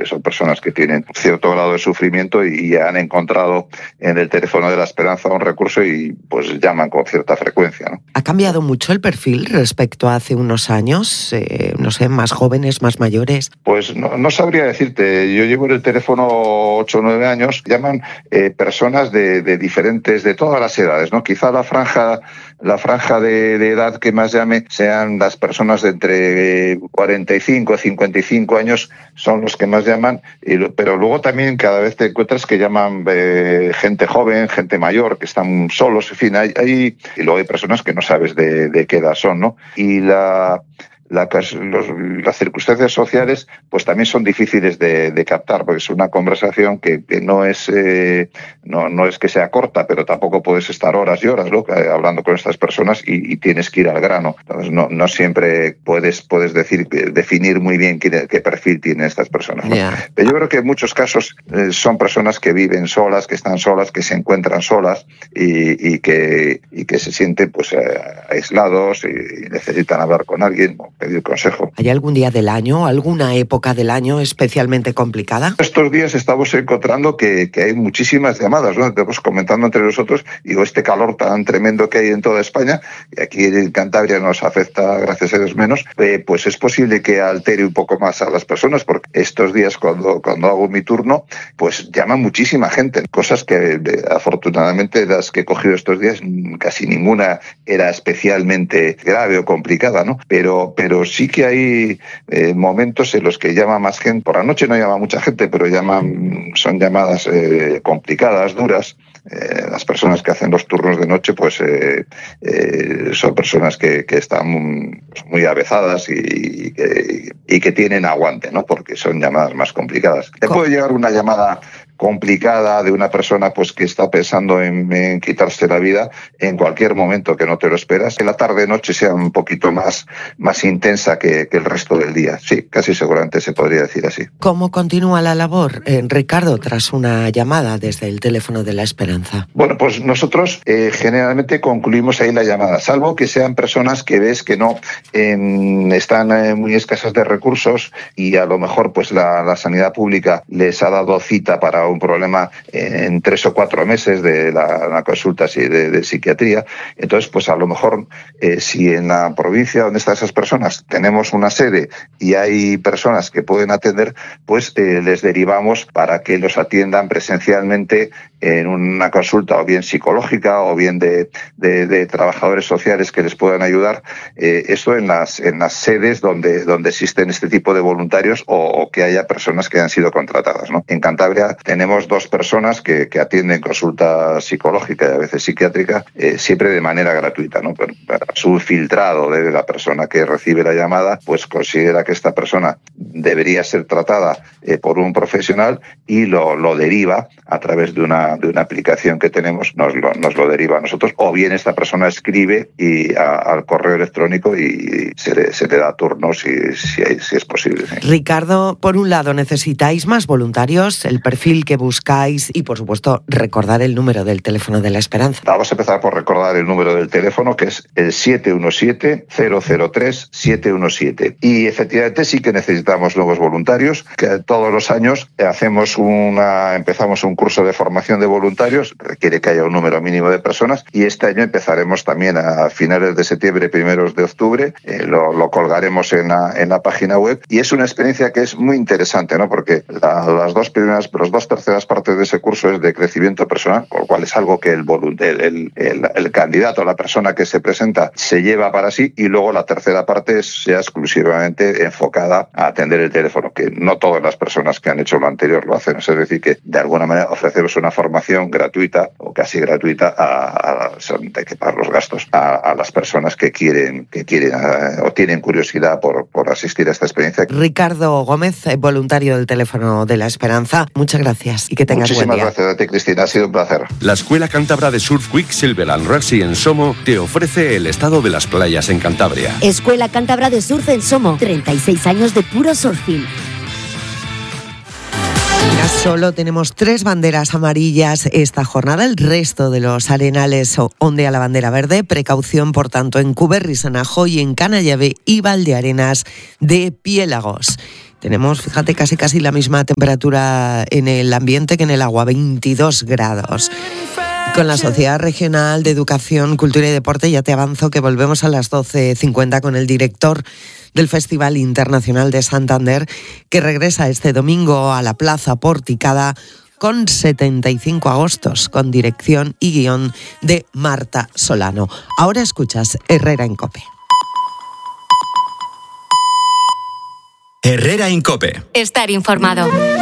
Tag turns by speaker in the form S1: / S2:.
S1: que son personas que tienen cierto grado de sufrimiento y han encontrado en el teléfono de la esperanza un recurso y pues llaman con cierta frecuencia, ¿no?
S2: ¿Ha cambiado mucho el perfil respecto a hace unos años? No sé, más jóvenes, más mayores.
S1: Pues no sabría decirte. Yo llevo en el teléfono 8 o 9 años. Llaman personas de diferentes, de todas las edades, ¿no? Quizá la franja de edad que más llame sean las personas de entre 45 y 55 años, son los que más llaman, pero luego también cada vez te encuentras que llaman gente joven, gente mayor, que están solos, en fin, y luego hay personas que no sabes de qué edad son, ¿no? Y las circunstancias sociales pues también son difíciles de captar, porque es una conversación que no es que sea corta, pero tampoco puedes estar horas y horas, ¿no?, hablando con estas personas y tienes que ir al grano. Entonces no siempre puedes definir muy bien qué perfil tienen estas personas, ¿no?
S2: Yeah.
S1: Pero yo creo que en muchos casos son personas que viven solas, que están solas, que se encuentran solas y que se sienten pues aislados y necesitan hablar con alguien, pedir consejo.
S2: ¿Hay algún día del año, alguna época del año especialmente complicada?
S1: Estos días estamos encontrando que hay muchísimas llamadas, ¿no? Estamos comentando entre nosotros, digo, este calor tan tremendo que hay en toda España, y aquí en Cantabria nos afecta, gracias a Dios, menos, pues es posible que altere un poco más a las personas, porque estos días cuando hago mi turno, pues llama muchísima gente, cosas que afortunadamente las que he cogido estos días, casi ninguna era especialmente grave o complicada, ¿no? Pero sí que hay momentos en los que llama más gente. Por la noche no llama mucha gente, pero son llamadas complicadas, duras. Las personas que hacen los turnos de noche pues son personas que están muy avezadas y que tienen aguante, ¿no? Porque son llamadas más complicadas. Te puede llegar una llamada complicada de una persona pues que está pensando en quitarse la vida en cualquier momento que no te lo esperas, que la tarde-noche sea un poquito más intensa que el resto del día. Sí, casi seguramente se podría decir así.
S2: ¿Cómo continúa la labor, Ricardo, tras una llamada desde el teléfono de la esperanza?
S1: Bueno, pues nosotros generalmente concluimos ahí la llamada, salvo que sean personas que ves que no están muy escasas de recursos y a lo mejor pues la sanidad pública les ha dado cita para un problema en 3 o 4 meses de la consulta de psiquiatría. Entonces, pues a lo mejor si en la provincia donde están esas personas tenemos una sede y hay personas que pueden atender, pues les derivamos para que los atiendan presencialmente en una consulta o bien psicológica o bien de trabajadores sociales que les puedan ayudar. Esto en las sedes donde existen este tipo de voluntarios o que haya personas que han sido contratadas, ¿no? En Cantabria tenemos 2 personas que atienden consulta psicológica y a veces psiquiátrica, siempre de manera gratuita, ¿no? Para su filtrado de la persona que recibe la llamada, pues considera que esta persona debería ser tratada por un profesional y lo deriva a través de una aplicación que tenemos, nos lo deriva a nosotros, o bien esta persona escribe al correo electrónico y se le da turno si es posible. Sí.
S2: Ricardo, por un lado necesitáis más voluntarios, el perfil que buscáis y, por supuesto, recordar el número del teléfono de la esperanza.
S1: Vamos a empezar por recordar el número del teléfono, que es el 717-003-717. Y efectivamente sí que necesitamos nuevos voluntarios, que todos los años empezamos un curso de formación de voluntarios, requiere que haya un número mínimo de personas, y este año empezaremos también a finales de septiembre, primeros de octubre, lo colgaremos en la página web, y es una experiencia que es muy interesante, ¿no? Porque las 2 terceras partes de ese curso es de crecimiento personal, con lo cual es algo que el candidato, la persona que se presenta, se lleva para sí, y luego la tercera parte sea exclusivamente enfocada a atender el teléfono, que no todas las personas que han hecho lo anterior lo hacen. Es decir, que de alguna manera ofrecemos una formación gratuita o casi gratuita, hay que pagar los gastos a las personas que quieren o tienen curiosidad por asistir a esta experiencia.
S2: Ricardo Gómez, voluntario del teléfono de la esperanza, muchas gracias y que tengas buen día.
S1: Muchísimas gracias a ti, Cristina, ha sido un placer.
S3: La Escuela Cántabra de Surf Quicksilver and Rugby en Somo te ofrece el estado de las playas en Cantabria.
S4: Escuela Cántabra de Surf en Somo, 36 años de puro surfing.
S2: Mira, solo tenemos 3 banderas amarillas esta jornada. El resto de los arenales ondea la bandera verde. Precaución, por tanto, en Cuberri, Sanajo y en Canallave y Valdearenas de Piélagos. Tenemos, fíjate, casi la misma temperatura en el ambiente que en el agua, 22 grados. Con la Sociedad Regional de Educación, Cultura y Deporte ya te avanzo que volvemos a las 12:50 con el director del Festival Internacional de Santander, que regresa este domingo a la Plaza Porticada con 75 agostos, con dirección y guión de Marta Solano. Ahora escuchas Herrera en COPE.
S5: Herrera en COPE.
S6: Estar informado.